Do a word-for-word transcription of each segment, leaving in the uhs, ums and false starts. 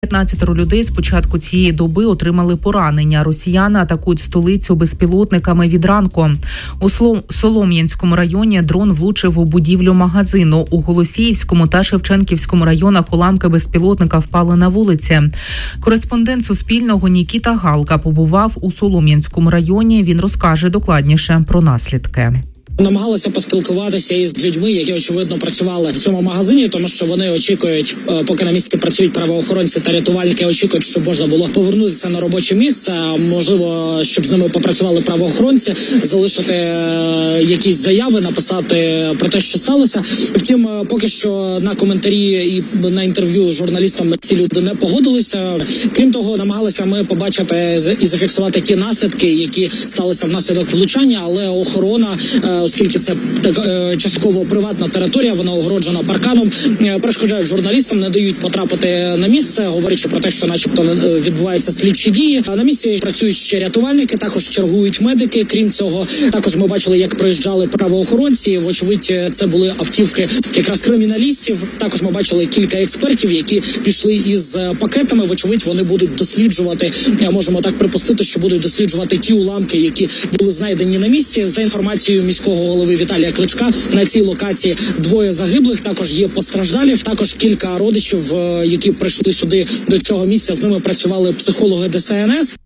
п'ятнадцятеро людей з початку цієї доби отримали поранення. Росіяни атакують столицю безпілотниками від ранку. У Солом'янському районі дрон влучив у будівлю магазину. У Голосіївському та Шевченківському районах уламки безпілотника впали на вулиці. Кореспондент Суспільного Нікіта Галка побував у Солом'янському районі. Він розкаже докладніше про наслідки. Намагалися поспілкуватися із людьми, які, очевидно, працювали в цьому магазині, тому що вони очікують, поки на місці працюють правоохоронці та рятувальники, очікують, щоб можна було повернутися на робоче місце, можливо, щоб з ними попрацювали правоохоронці, залишити якісь заяви, написати про те, що сталося. Втім, поки що на коментарі і на інтерв'ю з журналістами ці люди не погодилися. Крім того, намагалися ми побачити і зафіксувати ті наслідки, які сталися внаслідок влучання, але охорона, оскільки це так, частково приватна територія, вона огороджена парканом, перешкоджають журналістам, не дають потрапити на місце, говорячи про те, що начебто відбуваються слідчі дії. На місці працюють ще рятувальники, також чергують медики. Крім цього, також ми бачили, як приїжджали правоохоронці. Вочевидь, це були автівки якраз криміналістів. Також ми бачили кілька експертів, які пішли із пакетами. Вочевидь, вони будуть досліджувати, можемо так припустити, що будуть досліджувати ті уламки, які були знайдені на місці. За інформацією міського голови Віталія Кличка, на цій локації двоє загиблих, також є постраждалі, також кілька родичів, які прийшли сюди до цього місця, з ними працювали психологи Де Ес Ен Ес.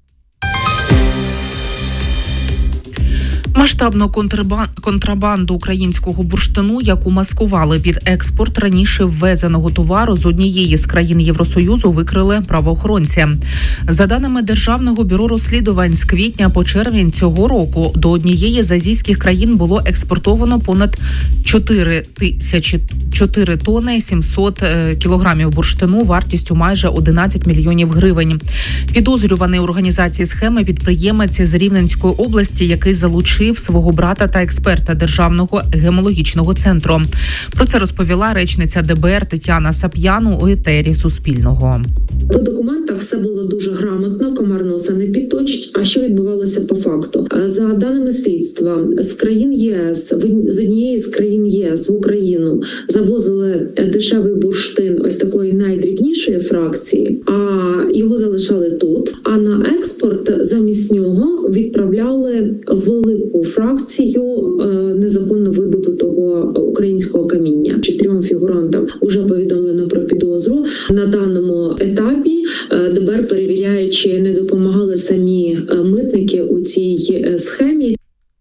Масштабну контрабанду українського бурштину, яку маскували під експорт раніше ввезеного товару з однієї з країн Євросоюзу, викрили правоохоронці. За даними Державного бюро розслідувань, з квітня по червень цього року до однієї з азійських країн було експортовано понад чотири тисячі чотири тони сімсот кілограмів бурштину вартістю майже одинадцять мільйонів гривень. Підозрюваний у організації схеми підприємець з Рівненської області, який залучив свого брата та експерта Державного гемологічного центру. Про це розповіла речниця Де Бе Ер Тетяна Сап'ян у етері Суспільного. По документах все було дуже грамотно, комар носа не підточить. А що відбувалося по факту? За даними слідства, з країн ЄС, з однієї з країн ЄС в Україну завозили дешевий бурштин ось такої найдрібнішої фракції, а його залишали тут. А на експорт замість нього відправляли велику фракцію незаконно видобутого українського каміння. Чотирьом фігурантам уже повідомлено про підозру. На даному етапі Де Бе Ер перевіряє, чи не допомагали самі митники у цій схемі.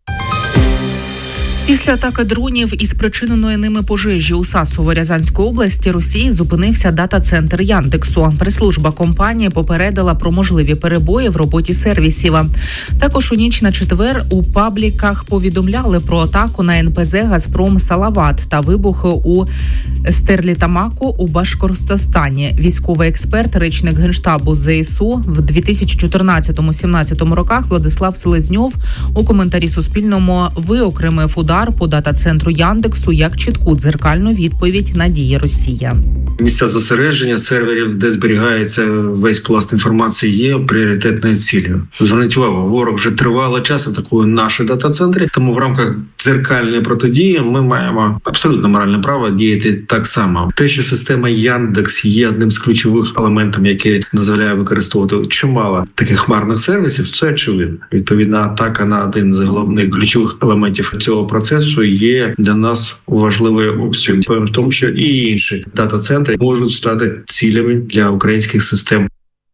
Після атаки дронів і спричиненої ними пожежі у Сасово-Рязанської області Росії зупинився дата-центр Яндексу. Прес-служба компанії попередила про можливі перебої в роботі сервісів. Також у ніч на четвер у пабліках повідомляли про атаку на ен пе зе «Газпром Салават» та вибухи у Стерлітамаку у Башкортостані. Військовий експерт, речник Генштабу Зе Ес У в дві тисячі чотирнадцятому-сімнадцятому роках Владислав Селезньов у коментарі Суспільному виокремив удар по дата-центру Яндексу як чітку дзеркальну відповідь на дії Росії. Місця зосередження серверів, де зберігається весь пласт інформації, є пріоритетною ціллю. Зверніть увагу, ворог вже тривалий час атакує наші дата-центри, тому в рамках дзеркальної протидії ми маємо абсолютно моральне право діяти так само. Те, що система Яндекс є одним з ключових елементів, який дозволяє використовувати чимало таких хмарних сервісів, це очевидно. Відповідна атака на один з головних ключових елементів цього процесу є для нас важливою опцією. В тому, що і інші дата-центри можуть стати цілями для українських систем.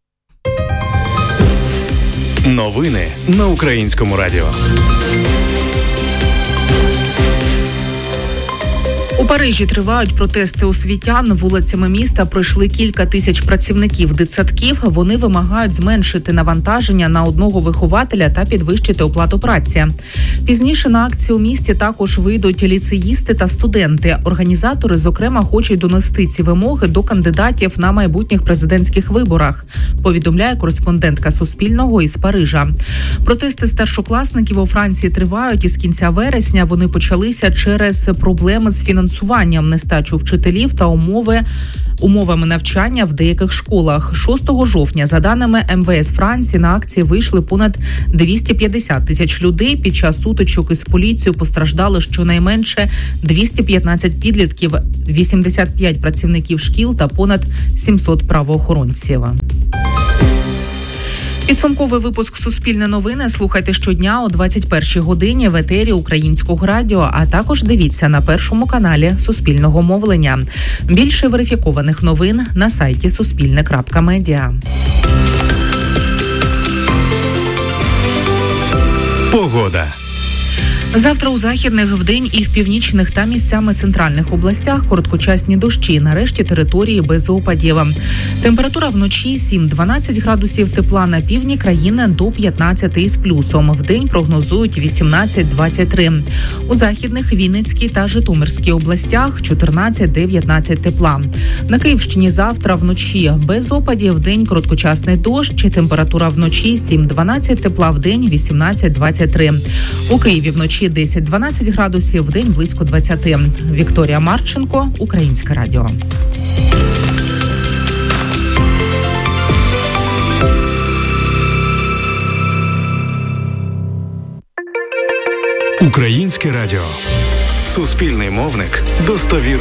Новини на Українському радіо. У Парижі тривають протести освітян. Вулицями міста пройшли кілька тисяч працівників дитсадків. Вони вимагають зменшити навантаження на одного вихователя та підвищити оплату праці. Пізніше на акцію у місті також вийдуть ліцеїсти та студенти. Організатори, зокрема, хочуть донести ці вимоги до кандидатів на майбутніх президентських виборах, повідомляє кореспондентка Суспільного із Парижа. Протести старшокласників у Франції тривають із кінця вересня. Вони почалися через проблеми з фінансуванням фінансуванням, нестачу вчителів та умови умовами навчання в деяких школах. шостого жовтня, за даними ем ве ес Франції, на акції вийшли понад двісті п'ятдесят тисяч людей. Під час сутичок із поліцією постраждали щонайменше двісті п'ятнадцять підлітків, вісімдесят п'ять працівників шкіл та понад сімсот правоохоронців. Підсумковий випуск «Суспільне новини» слухайте щодня о двадцять першій годині в етері Українського радіо, а також дивіться на першому каналі Суспільного мовлення. Більше верифікованих новин на сайті суспільне крапка медіа. Погода. Завтра у західних вдень і в північних та місцями центральних областях короткочасні дощі, нарешті території без опадів. Температура вночі сім-дванадцять градусів тепла, на півдні країни до п'ятнадцяти із плюсом. Вдень прогнозують вісімнадцять-двадцять три. У західних, Вінницькій та Житомирській областях чотирнадцять-дев'ятнадцять тепла. На Київщині завтра вночі без опадів, вдень короткочасний дощ, температура вночі сім-дванадцять тепла, вдень вісімнадцять-двадцять три. У Києві вночі десять-дванадцять градусів, вдень близько двадцяти. Вікторія Марченко, Українське радіо. Українське радіо. Суспільний мовник. Достовірно.